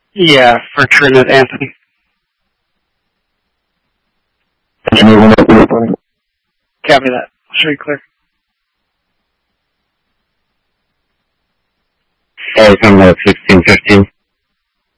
Yeah, for Trinidad Anthony. Copy that. I'll show you clear. Sorry, I'm at 1615.